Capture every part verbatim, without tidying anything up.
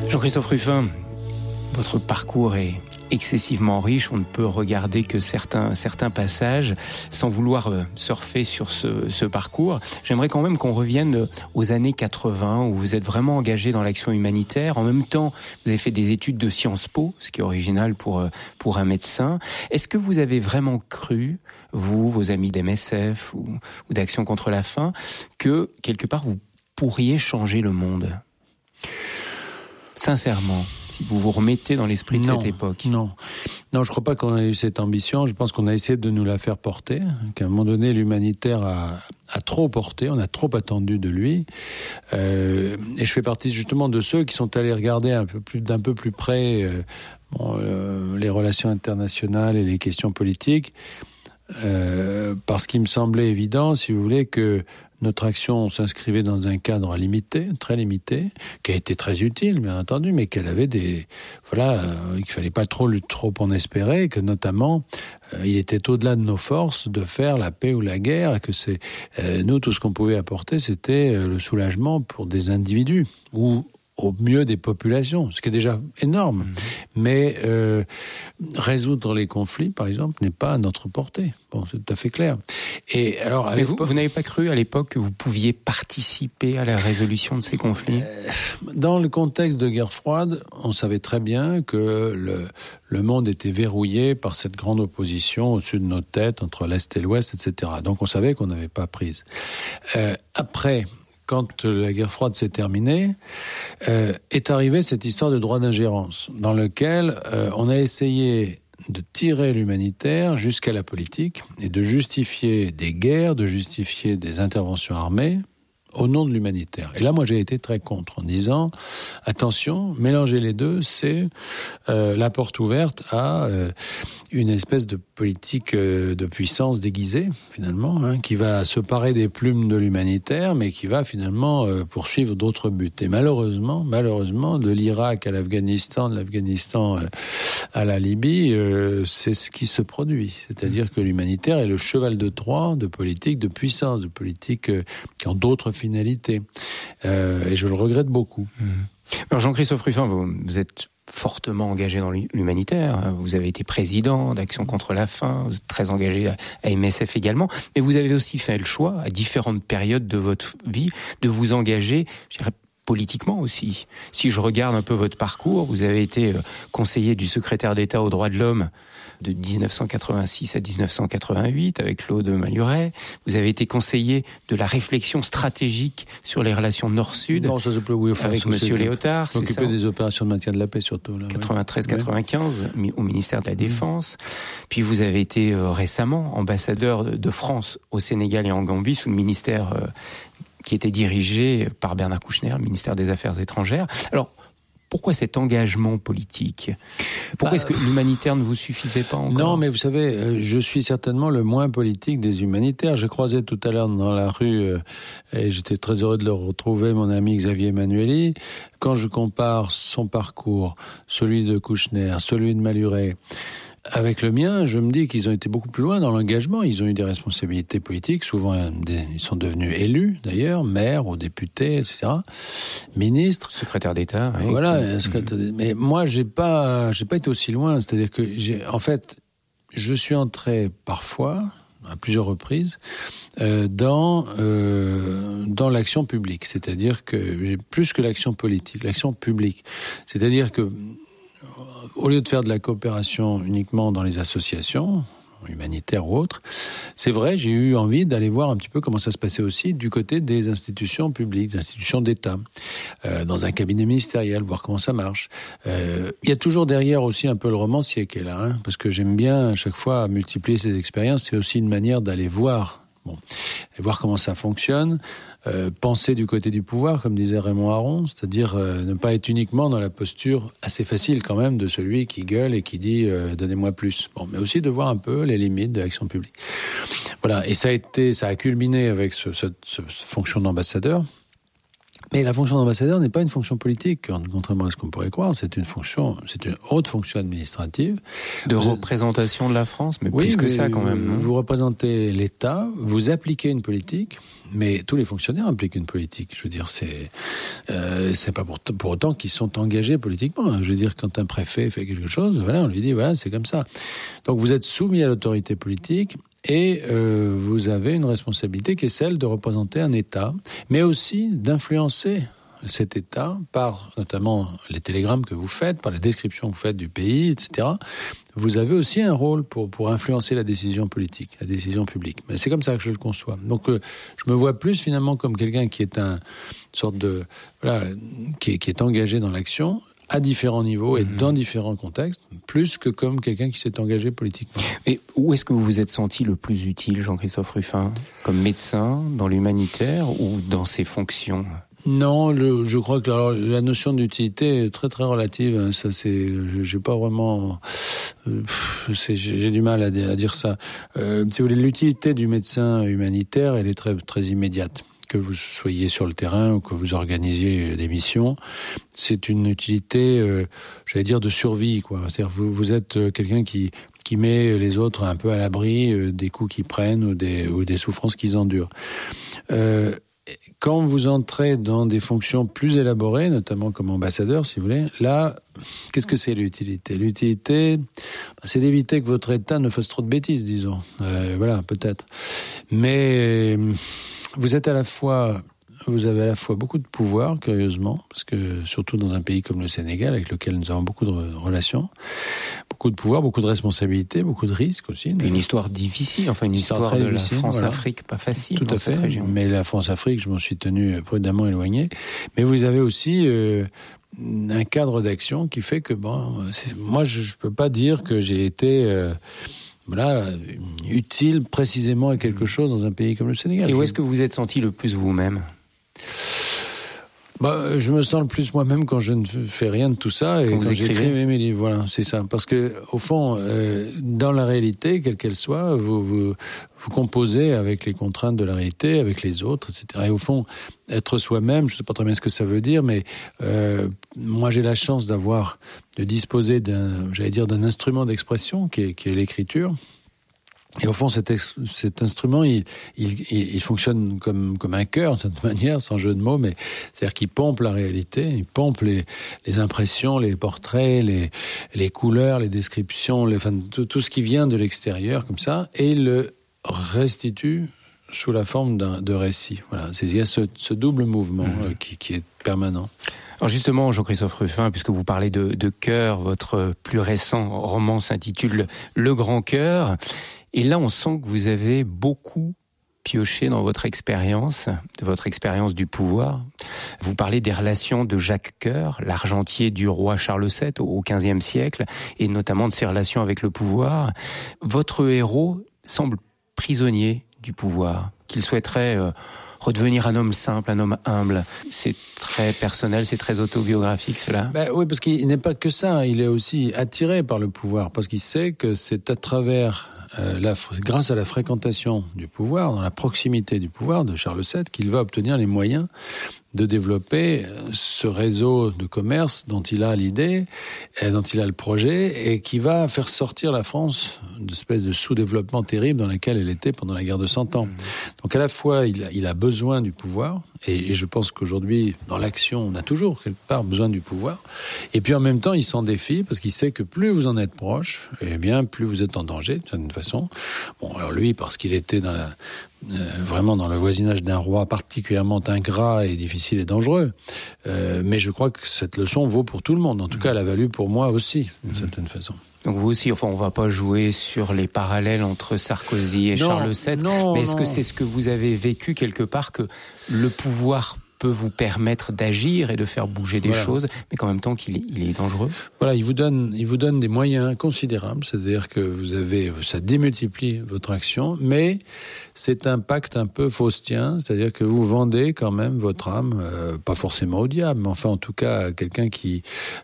Jean-Christophe Rufin, votre parcours est excessivement riche, on ne peut regarder que certains, certains passages sans vouloir euh, surfer sur ce, ce parcours. J'aimerais quand même qu'on revienne aux années quatre-vingts où vous êtes vraiment engagé dans l'action humanitaire. En même temps, vous avez fait des études de Sciences Po, ce qui est original pour, pour un médecin. Est-ce que vous avez vraiment cru, vous, vos amis d'M S F ou, ou d'Action contre la faim, que quelque part vous pourriez changer le monde ? Sincèrement, si vous vous remettez dans l'esprit de non, cette époque. Non, non, je ne crois pas qu'on a eu cette ambition. Je pense qu'on a essayé de nous la faire porter, qu'à un moment donné, l'humanitaire a, a trop porté, on a trop attendu de lui. Euh, et je fais partie justement de ceux qui sont allés regarder un peu plus, d'un peu plus près euh, bon, euh, les relations internationales et les questions politiques, euh, parce qu'il me semblait évident, si vous voulez, que notre action s'inscrivait dans un cadre limité, très limité, qui a été très utile, bien entendu, mais qu'elle avait des, voilà, euh, qu'il fallait pas trop, trop en espérer, que notamment, euh, il était au-delà de nos forces de faire la paix ou la guerre, et que c'est, euh, nous, tout ce qu'on pouvait apporter, c'était euh, le soulagement pour des individus, ou au mieux des populations, ce qui est déjà énorme. Mmh. Mais euh, résoudre les conflits, par exemple, n'est pas à notre portée. Bon, c'est tout à fait clair. Et alors, à Mais vous, vous n'avez pas cru à l'époque que vous pouviez participer à la résolution de ces conflits ? euh, Dans le contexte de guerre froide, on savait très bien que le, le monde était verrouillé par cette grande opposition au-dessus de nos têtes, entre l'Est et l'Ouest, et cetera. Donc on savait qu'on n'avait pas prise. Euh, après... Quand la guerre froide s'est terminée, euh, est arrivée cette histoire de droit d'ingérence, dans lequel euh, on a essayé de tirer l'humanitaire jusqu'à la politique et de justifier des guerres, de justifier des interventions armées au nom de l'humanitaire. Et là, moi, j'ai été très contre, en disant, attention, mélanger les deux, c'est euh, la porte ouverte à euh, une espèce de politique euh, de puissance déguisée, finalement, hein, qui va se parer des plumes de l'humanitaire, mais qui va finalement euh, poursuivre d'autres buts. Et malheureusement, malheureusement, de l'Irak à l'Afghanistan, de l'Afghanistan euh, à la Libye, euh, c'est ce qui se produit. C'est-à-dire que l'humanitaire est le cheval de Troie de politique de puissance, de politique euh, qui ont d'autres finalité. Euh, et je le regrette beaucoup. Mmh. Alors Jean-Christophe Rufin, vous, vous êtes fortement engagé dans l'humanitaire. Vous avez été président d'Action contre la faim, vous êtes très engagé à M S F également. Mais vous avez aussi fait le choix, à différentes périodes de votre vie, de vous engager, je dirais, politiquement aussi. Si je regarde un peu votre parcours, vous avez été conseiller du secrétaire d'État aux droits de l'homme de dix-neuf cent quatre-vingt-six à dix-neuf cent quatre-vingt-huit avec Claude Maluret. Vous avez été conseiller de la réflexion stratégique sur les relations Nord-Sud non, ça se peut, oui, enfin, avec Monsieur Léotard. C'est occupé des opérations de maintien de la paix surtout. Là, quatre-vingt-treize quatre-vingt-quinze oui. Au ministère de la Défense. Mmh. Puis vous avez été euh, récemment ambassadeur de, de France au Sénégal et en Gambie sous le ministère euh, qui était dirigé par Bernard Kouchner, le ministère des Affaires étrangères. Alors, pourquoi cet engagement politique ? Pourquoi bah, est-ce que l'humanitaire ne vous suffisait pas encore ? Non, mais vous savez, je suis certainement le moins politique des humanitaires. Je croisais tout à l'heure dans la rue, euh, et j'étais très heureux de le retrouver, mon ami Xavier Emmanuelli. Quand je compare son parcours, celui de Kouchner, celui de Maluret, avec le mien, je me dis qu'ils ont été beaucoup plus loin dans l'engagement. Ils ont eu des responsabilités politiques. Souvent, des, ils sont devenus élus, d'ailleurs, maires ou députés, et cetera. Ministres. Secrétaire d'État. Oui, voilà. qui... mmh. Mais moi, j'ai pas, j'ai pas été aussi loin. C'est-à-dire que j'ai, en fait, je suis entré parfois, à plusieurs reprises, euh, dans, euh, dans l'action publique. C'est-à-dire que j'ai plus que l'action politique, l'action publique. C'est-à-dire que, au lieu de faire de la coopération uniquement dans les associations, humanitaires ou autres, c'est vrai, j'ai eu envie d'aller voir un petit peu comment ça se passait aussi du côté des institutions publiques, des institutions d'État, euh, dans un cabinet ministériel, voir comment ça marche. Euh, il y a toujours derrière aussi un peu le romancier qui est là, hein, parce que j'aime bien à chaque fois multiplier ces expériences, c'est aussi une manière d'aller voir, bon, et voir comment ça fonctionne. Euh, penser du côté du pouvoir, comme disait Raymond Aron, c'est-à-dire euh, ne pas être uniquement dans la posture assez facile quand même de celui qui gueule et qui dit euh, donnez-moi plus. Bon, mais aussi de voir un peu les limites de l'action publique. Voilà, et ça a été, ça a culminé avec ce, cette, cette fonction d'ambassadeur. Mais la fonction d'ambassadeur n'est pas une fonction politique, contrairement à ce qu'on pourrait croire. C'est une fonction, c'est une haute fonction administrative. De vous représentation êtes... de la France, mais oui, plus que mais ça quand même. Vous, non vous représentez l'État, vous appliquez une politique, mais tous les fonctionnaires appliquent une politique. Je veux dire, c'est euh, c'est pas pour, pour autant qu'ils sont engagés politiquement. Je veux dire, quand un préfet fait quelque chose, voilà, on lui dit, voilà, c'est comme ça. Donc vous êtes soumis à l'autorité politique. Et euh, vous avez une responsabilité qui est celle de représenter un État, mais aussi d'influencer cet État par notamment les télégrammes que vous faites, par les descriptions que vous faites du pays, et cetera. Vous avez aussi un rôle pour, pour influencer la décision politique, la décision publique. Mais c'est comme ça que je le conçois. Donc euh, je me vois plus finalement comme quelqu'un qui est un une sorte de voilà, qui est, qui est engagé dans l'action, à différents niveaux et mmh. dans différents contextes, plus que comme quelqu'un qui s'est engagé politiquement. Et où est-ce que vous vous êtes senti le plus utile, Jean-Christophe Rufin ? Comme médecin, dans l'humanitaire ou dans ses fonctions ? Non, le, je crois que alors, la notion d'utilité est très très relative. Ça, c'est, j'ai pas vraiment, euh, c'est, j'ai du mal à, à dire ça. Euh, si vous voulez, l'utilité du médecin humanitaire, elle est très très immédiate. Que vous soyez sur le terrain ou que vous organisiez des missions, c'est une utilité, euh, j'allais dire, de survie, quoi. C'est-à-dire, vous, vous êtes quelqu'un qui qui met les autres un peu à l'abri euh, des coups qu'ils prennent ou des ou des souffrances qu'ils endurent. Euh, Quand vous entrez dans des fonctions plus élaborées, notamment comme ambassadeur, si vous voulez, là, qu'est-ce que c'est l'utilité ? L'utilité, c'est d'éviter que votre État ne fasse trop de bêtises, disons. Euh, voilà, peut-être. Mais vous êtes à la fois, vous avez à la fois beaucoup de pouvoir, curieusement, parce que surtout dans un pays comme le Sénégal, avec lequel nous avons beaucoup de relations, beaucoup de pouvoir, beaucoup de responsabilités, beaucoup de risques aussi. Une histoire difficile, enfin une histoire, histoire de la France-Afrique, voilà. Pas facile Tout dans à cette fait, région. Mais la France-Afrique, je m'en suis tenu prudemment éloigné. Mais vous avez aussi euh, un cadre d'action qui fait que, bon, c'est, moi, je ne peux pas dire que j'ai été... Euh, Voilà, utile précisément à quelque chose dans un pays comme le Sénégal. Et où est-ce que vous vous êtes senti le plus vous-même ? Bah, je me sens le plus moi-même quand je ne fais rien de tout ça et quand, quand j'écris mes livres. Voilà, c'est ça. Parce que au fond, euh, dans la réalité, quelle qu'elle soit, vous, vous vous composez avec les contraintes de la réalité, avec les autres, et cetera. Et au fond, être soi-même, je ne sais pas très bien ce que ça veut dire, mais euh, moi j'ai la chance d'avoir, de disposer d'un, j'allais dire, d'un instrument d'expression qui est, qui est l'écriture. Et au fond, cet, ex, cet instrument, il, il, il fonctionne comme, comme un cœur, de cette manière, sans jeu de mots, mais c'est-à-dire qu'il pompe la réalité, il pompe les, les impressions, les portraits, les, les couleurs, les descriptions, les, enfin, tout, tout ce qui vient de l'extérieur, comme ça, et il le restitue sous la forme d'un, de récit. Voilà, c'est, il y a ce, ce double mouvement mmh. euh, qui, qui est permanent. Alors justement, Jean-Christophe Rufin, puisque vous parlez de, de cœur, votre plus récent roman s'intitule « Le Grand Cœur ». Et là, on sent que vous avez beaucoup pioché dans votre expérience, de votre expérience du pouvoir. Vous parlez des relations de Jacques Coeur, l'argentier du roi Charles sept au quinzième siècle, et notamment de ses relations avec le pouvoir. Votre héros semble prisonnier du pouvoir, qu'il souhaiterait euh, redevenir un homme simple, un homme humble. C'est très personnel, c'est très autobiographique, cela. Ben oui, parce qu'il n'est pas que ça, il est aussi attiré par le pouvoir, parce qu'il sait que c'est à travers... Euh, la, grâce à la fréquentation du pouvoir, dans la proximité du pouvoir de Charles sept, qu'il va obtenir les moyens de développer ce réseau de commerce dont il a l'idée, et dont il a le projet, et qui va faire sortir la France d'une espèce de sous-développement terrible dans laquelle elle était pendant la guerre de Cent Ans. Donc à la fois, il a, il a besoin du pouvoir, et, et je pense qu'aujourd'hui, dans l'action, on a toujours quelque part besoin du pouvoir, et puis en même temps, il s'en défie, parce qu'il sait que plus vous en êtes proche, eh bien, plus vous êtes en danger, d'une certaine façon. Bon, alors lui, parce qu'il était dans la... Euh, vraiment dans le voisinage d'un roi particulièrement ingrat et difficile et dangereux. Euh, mais je crois que cette leçon vaut pour tout le monde. En tout mmh. cas, elle a valu pour moi aussi, d'une mmh. certaine façon. Donc vous aussi, enfin, on va pas jouer sur les parallèles entre Sarkozy et non, Charles sept, non, mais est-ce non. que c'est ce que vous avez vécu quelque part, que le pouvoir peut vous permettre d'agir et de faire bouger des voilà. choses, mais qu'en même temps qu'il est, il est dangereux. Voilà, il vous donne, il vous donne des moyens considérables, c'est-à-dire que vous avez, ça démultiplie votre action, mais c'est un pacte un peu faustien, c'est-à-dire que vous vendez quand même votre âme, euh, pas forcément au diable, mais enfin en tout cas à quelqu'un qui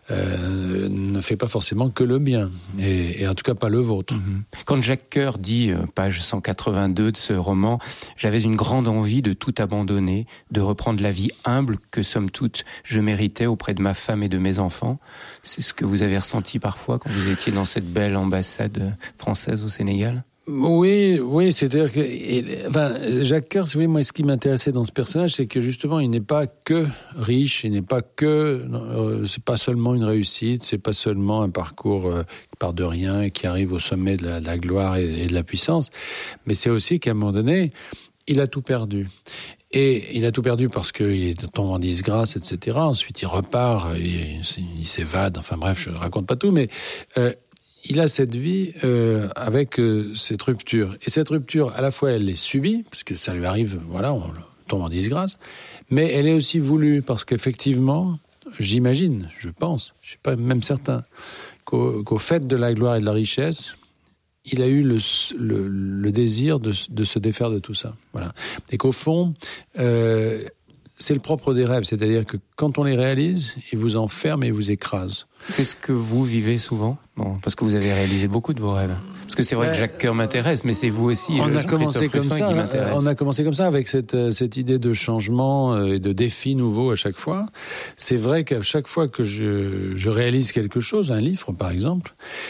euh, ne fait pas forcément que le bien, et, et en tout cas pas le vôtre. Mm-hmm. Quand Jacques Coeur dit, euh, page cent quatre-vingt-deux de ce roman, j'avais une grande envie de tout abandonner, de reprendre la vie vie humble que, somme toute, je méritais auprès de ma femme et de mes enfants. C'est ce que vous avez ressenti parfois quand vous étiez dans cette belle ambassade française au Sénégal ? Oui, oui, c'est-à-dire que, et, enfin, Jacques Coeur, oui, moi, ce qui m'intéressait dans ce personnage, c'est que justement, il n'est pas que riche, il n'est pas que, euh, c'est pas seulement une réussite, c'est pas seulement un parcours euh, qui part de rien et qui arrive au sommet de la, de la gloire et, et de la puissance, mais c'est aussi qu'à un moment donné, il a tout perdu. Et il a tout perdu parce qu'il tombe en disgrâce, et cetera. Ensuite, il repart, et il s'évade. Enfin bref, je ne raconte pas tout, mais euh, il a cette vie euh, avec euh, cette rupture. Et cette rupture, à la fois, elle est subie, parce que ça lui arrive, voilà, on tombe en disgrâce, mais elle est aussi voulue, parce qu'effectivement, j'imagine, je pense, je ne suis pas même certain, qu'au, qu'au fait de la gloire et de la richesse, il a eu le, le, le désir de, de se défaire de tout ça. Voilà. Et qu'au fond, euh, c'est le propre des rêves, c'est-à-dire que quand on les réalise, ils vous enferment et vous écrasent. C'est ce que vous vivez souvent ? Bon, parce que vous avez réalisé beaucoup de vos rêves. Parce que c'est vrai ouais. que Jacques Coeur m'intéresse, mais c'est vous aussi, on le a commencé comme ça, qui m'intéresse. On a commencé comme ça, avec cette, cette idée de changement et de défi nouveau à chaque fois. C'est vrai qu'à chaque fois que je, je réalise quelque chose, un livre par exemple,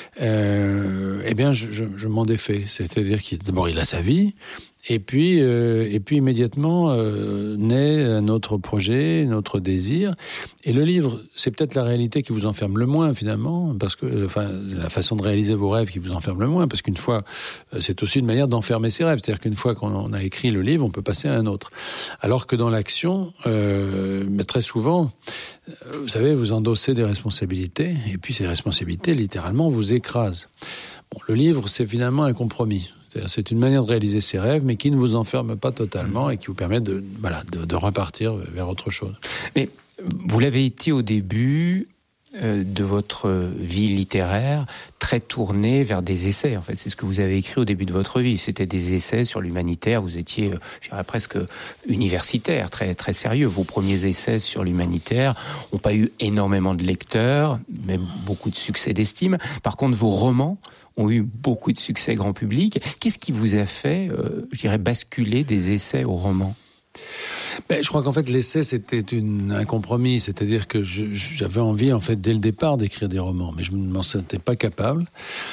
euh, eh bien je, je, je m'en défais. C'est-à-dire qu'il d'abord il a sa vie, et puis, euh, et puis immédiatement euh, naît un autre projet, un autre désir. Et le livre, c'est peut-être la réalité qui vous enferme le moins finalement, parce que enfin la façon de réaliser vos rêves qui vous enferme le moins, parce qu'une fois, c'est aussi une manière d'enfermer ses rêves. C'est-à-dire qu'une fois qu'on a écrit le livre, on peut passer à un autre. Alors que dans l'action, euh, mais très souvent, vous savez, vous endossez des responsabilités, et puis ces responsabilités, littéralement, vous écrasent. Bon, le livre, c'est finalement un compromis. C'est-à-dire, c'est une manière de réaliser ses rêves, mais qui ne vous enferme pas totalement et qui vous permet de, voilà, de, de repartir vers autre chose. Mais vous l'avez été au début euh, de votre vie littéraire, très tourné vers des essais. En fait, c'est ce que vous avez écrit au début de votre vie. C'était des essais sur l'humanitaire. Vous étiez, je dirais presque universitaire, très très sérieux. Vos premiers essais sur l'humanitaire n'ont pas eu énormément de lecteurs, mais beaucoup de succès d'estime. Par contre, vos romans ont eu beaucoup de succès grand public. Qu'est-ce qui vous a fait, euh, je dirais, basculer des essais au roman ? Ben, je crois qu'en fait l'essai c'était une, un compromis, c'est-à-dire que je, j'avais envie en fait dès le départ d'écrire des romans, mais je ne m'en sentais pas capable.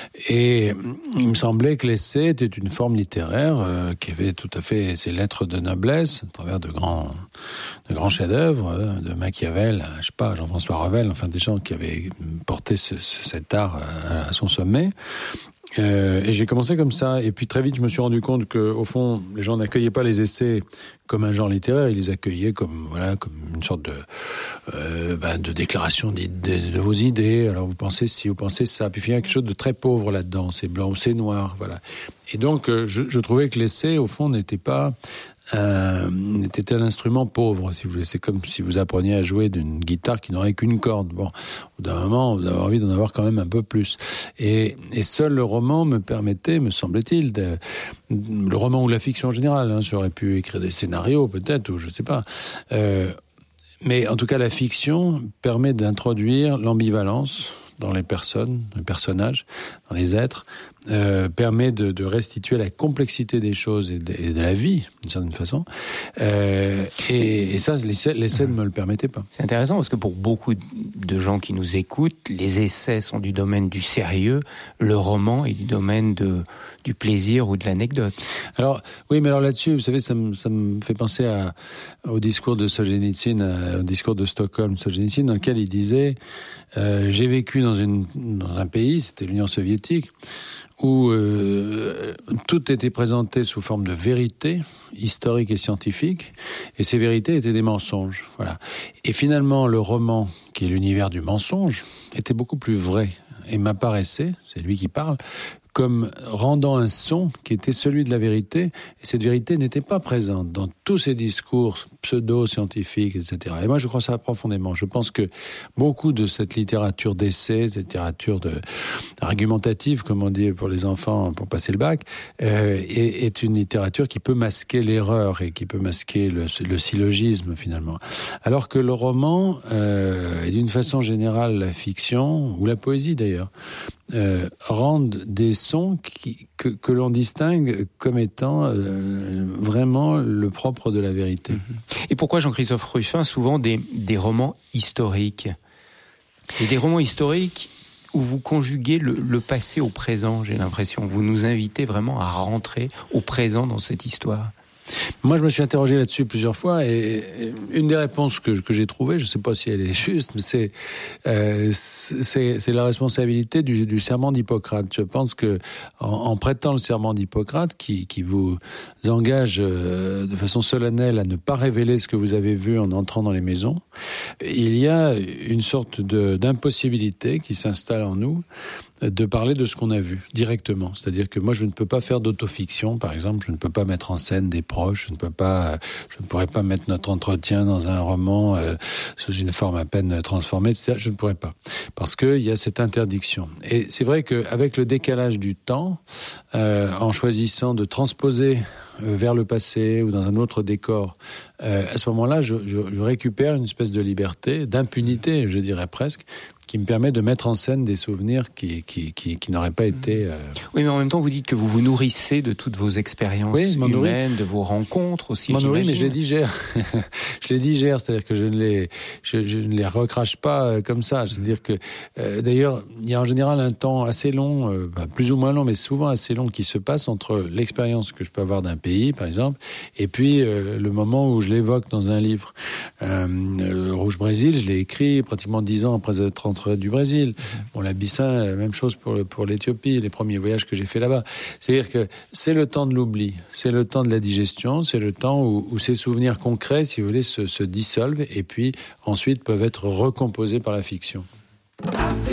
Et il me semblait que l'essai était une forme littéraire euh, qui avait tout à fait ses lettres de noblesse, à travers de grands, de grands chefs-d'œuvre, euh, de Machiavel, je sais pas, Jean-François Revel, enfin des gens qui avaient porté ce, ce, cet art à, à son sommet. Euh, et j'ai commencé comme ça, et puis très vite je me suis rendu compte que au fond les gens n'accueillaient pas les essais comme un genre littéraire, ils les accueillaient comme voilà comme une sorte de euh, ben, de déclaration de, de vos idées. Alors vous pensez ci, vous pensez ça, puis il y a quelque chose de très pauvre là-dedans, c'est blanc ou c'est noir, voilà. Et donc euh, je, je trouvais que l'essai au fond n'était pas Euh, était un instrument pauvre, si vous voulez. C'est comme si vous appreniez à jouer d'une guitare qui n'aurait qu'une corde. Bon, au bout d'un moment, vous avez envie d'en avoir quand même un peu plus. Et, et seul le roman me permettait, me semble-t-il, de, le roman ou la fiction en général. Hein, j'aurais pu écrire des scénarios, peut-être, ou je sais pas. Euh, mais en tout cas, la fiction permet d'introduire l'ambivalence dans les personnes, les personnages, dans les êtres, euh, permet de, de restituer la complexité des choses et de, et de la vie, d'une certaine façon. Euh, et, et ça, l'essai, l'essai ne me le permettait pas. C'est intéressant parce que pour beaucoup de gens qui nous écoutent, les essais sont du domaine du sérieux, le roman est du domaine de, du plaisir ou de l'anecdote. Alors, oui, mais alors là-dessus, vous savez, ça me, ça me fait penser à, au discours de Solzhenitsyn, au discours de Stockholm, Solzhenitsyn, dans lequel il disait euh, « J'ai vécu dans, une, dans un pays, c'était l'Union soviétique, où euh, tout était présenté sous forme de vérité historique et scientifique, et ces vérités étaient des mensonges. Voilà. Et finalement, le roman, qui est l'univers du mensonge, était beaucoup plus vrai, et m'apparaissait, c'est lui qui parle, comme rendant un son qui était celui de la vérité, et cette vérité n'était pas présente dans tous ces discours pseudo-scientifiques, et cetera. Et moi, je crois ça profondément. Je pense que beaucoup de cette littérature d'essai, cette littérature de, argumentative, comme on dit pour les enfants, pour passer le bac, euh, est, est une littérature qui peut masquer l'erreur et qui peut masquer le, le syllogisme, finalement. Alors que le roman, euh, et d'une façon générale, la fiction, ou la poésie d'ailleurs, Euh, rendent des sons qui, que, que l'on distingue comme étant euh, vraiment le propre de la vérité. Et pourquoi Jean-Christophe Ruffin souvent des, des romans historiques ? Et des romans historiques où vous conjuguez le, le passé au présent, j'ai l'impression. Vous nous invitez vraiment à rentrer au présent dans cette histoire. Moi, je me suis interrogé là-dessus plusieurs fois, et une des réponses que, que j'ai trouvées, je ne sais pas si elle est juste, mais c'est, euh, c'est, c'est la responsabilité du, du serment d'Hippocrate. Je pense que en, en prêtant le serment d'Hippocrate, qui, qui vous engage euh, de façon solennelle à ne pas révéler ce que vous avez vu en entrant dans les maisons, il y a une sorte de, d'impossibilité qui s'installe en nous de parler de ce qu'on a vu directement. C'est-à-dire que moi, je ne peux pas faire d'autofiction, par exemple. Je ne peux pas mettre en scène des proches. Je ne peux pas, je ne pourrais pas mettre notre entretien dans un roman euh, sous une forme à peine transformée, et cetera. Je ne pourrais pas. Parce qu'il y a cette interdiction. Et c'est vrai qu'avec le décalage du temps, euh, en choisissant de transposer vers le passé ou dans un autre décor, euh, à ce moment-là, je, je, je récupère une espèce de liberté, d'impunité, je dirais presque, qui me permet de mettre en scène des souvenirs qui, qui, qui, qui n'auraient pas été... Euh... Oui, mais en même temps, vous dites que vous vous nourrissez de toutes vos expériences oui, humaines, de vos rencontres aussi, m'en j'imagine. Nourris, mais je les digère. je les digère, c'est-à-dire que je ne les, je, je ne les recrache pas euh, comme ça. C'est-à-dire que, euh, d'ailleurs, il y a en général un temps assez long, euh, bah, plus ou moins long, mais souvent assez long, qui se passe entre l'expérience que je peux avoir d'un pays, par exemple, et puis euh, le moment où je l'évoque dans un livre. Euh, le Rouge Brésil, je l'ai écrit pratiquement dix ans après être rentré du Brésil. Bon, l'Abyssin, même chose pour, le, pour l'Éthiopie, les premiers voyages que j'ai fait là-bas. C'est-à-dire que c'est le temps de l'oubli, c'est le temps de la digestion, c'est le temps où, où ces souvenirs concrets, si vous voulez, se, se dissolvent et puis ensuite peuvent être recomposés par la fiction.